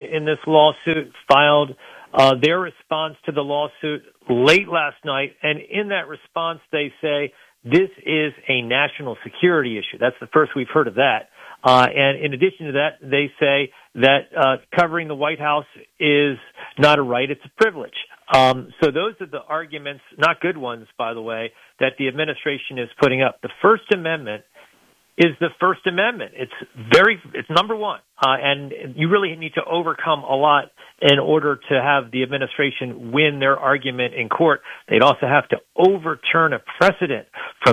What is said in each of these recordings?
in this lawsuit filed their response to the lawsuit late last night, and in that response they say this is a national security issue. That's the first we've heard of that. And in addition to that, they say that covering the White House is not a right, it's a privilege. So those are the arguments, not good ones, by the way, that the administration is putting up. The First Amendment is the First Amendment. It's number one. And you really need to overcome a lot in order to have the administration win their argument in court. They'd also have to overturn a precedent from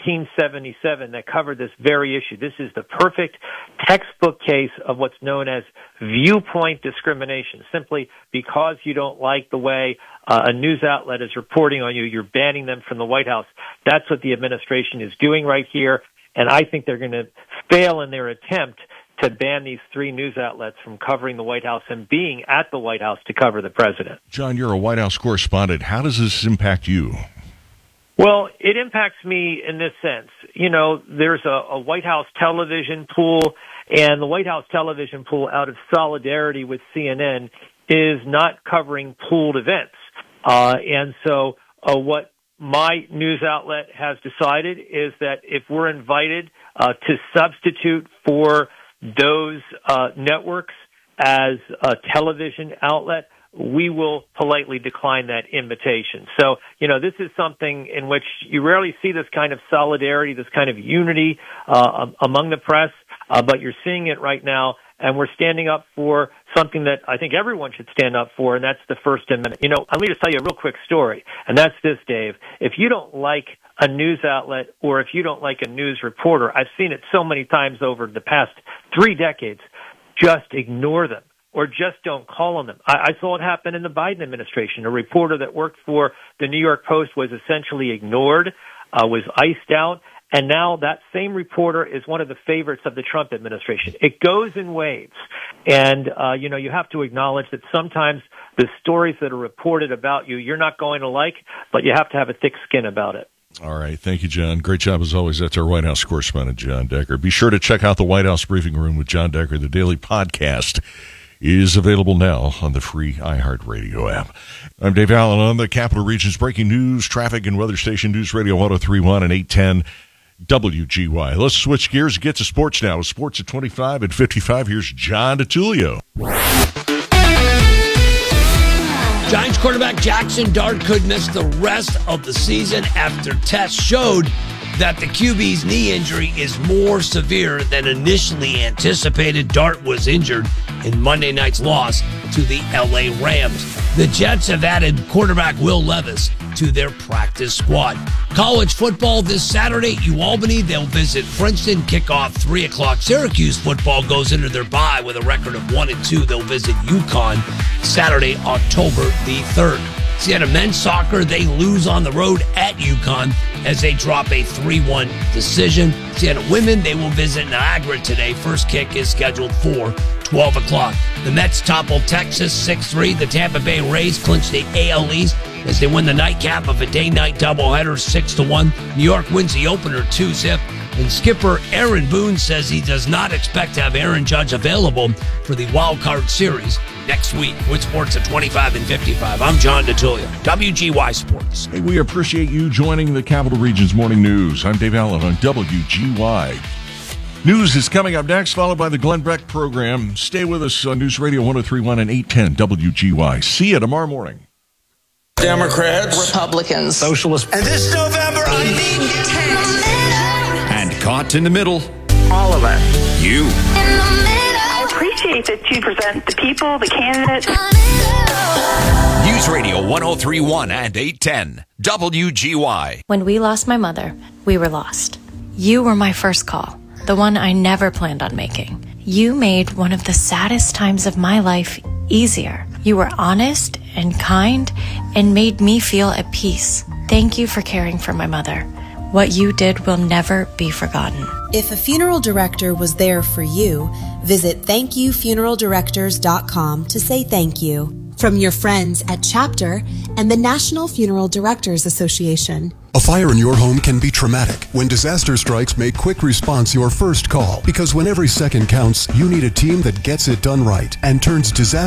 1977 that covered this very issue. This is the perfect textbook case of what's known as viewpoint discrimination. Simply because you don't like the way a news outlet is reporting on you, you're banning them from the White House. That's what the administration is doing right here. And I think they're going to fail in their attempt to ban these three news outlets from covering the White House and being at the White House to cover the president. John, you're a White House correspondent. How does this impact you? Well, it impacts me in this sense. You know, there's a White House television pool, and the White House television pool, out of solidarity with CNN, is not covering pooled events. And so what my news outlet has decided is that if we're invited to substitute for those networks as a television outlet, we will politely decline that invitation. So, you know, this is something in which you rarely see this kind of solidarity, this kind of unity among the press, but you're seeing it right now. And we're standing up for something that I think everyone should stand up for, and that's the First Amendment. You know, let me just tell you a real quick story, and that's this, Dave. If you don't like a news outlet or if you don't like a news reporter, I've seen it so many times over the past 3 decades, just ignore them or just don't call on them. I saw it happen in the Biden administration. A reporter that worked for the New York Post was essentially ignored, was iced out. And now that same reporter is one of the favorites of the Trump administration. It goes in waves. And, you know, you have to acknowledge that sometimes the stories that are reported about you, you're not going to like, but you have to have a thick skin about it. All right. Thank you, John. Great job as always. That's our White House correspondent, John Decker. Be sure to check out the White House Briefing Room with John Decker. The daily podcast is available now on the free iHeartRadio app. I'm Dave Allen on the Capital Region's breaking news, traffic, and weather station News Radio 103.1 and 810 WGY. Let's switch gears and get to sports now. Sports at 25 and 55. Here's John DiTullio. Giants quarterback Jackson Dart could miss the rest of the season after tests showed that the QB's knee injury is more severe than initially anticipated. Dart was injured in Monday night's loss to the LA Rams. The Jets have added quarterback Will Levis to their practice squad. College football this Saturday, UAlbany, they'll visit Princeton, kickoff 3 o'clock. Syracuse football goes into their bye with a record of 1-2. They'll visit UConn Saturday, October the 3rd. Siena men's soccer, they lose on the road at UConn as they drop a 3-1 decision. Siena women, they will visit Niagara today. First kick is scheduled for 12 o'clock. The Mets topple Texas 6-3. The Tampa Bay Rays clinch the AL East as they win the nightcap of a day-night doubleheader 6-1. New York wins the opener 2-0. And skipper Aaron Boone says he does not expect to have Aaron Judge available for the wild card series next week. With sports at 25 and 55, I'm John DiTullio, WGY Sports. Hey, we appreciate you joining the Capital Region's Morning News. I'm Dave Allen on WGY. News is coming up next, followed by the Glenn Beck program. Stay with us on News Radio 103.1 and 810 WGY. See you tomorrow morning. Democrats, Republicans, Socialists, and this November I need and caught in the middle. All of us. You. I appreciate that you present the people, the candidates. News Radio 103.1 and 810 WGY. When we lost my mother, we were lost. You were my first call, the one I never planned on making. You made one of the saddest times of my life easier. You were honest and kind and made me feel at peace. Thank you for caring for my mother. What you did will never be forgotten. If a funeral director was there for you, visit thankyoufuneraldirectors.com to say thank you. From your friends at Chapter and the National Funeral Directors Association. A fire in your home can be traumatic. When disaster strikes, make quick response your first call. Because when every second counts, you need a team that gets it done right and turns disaster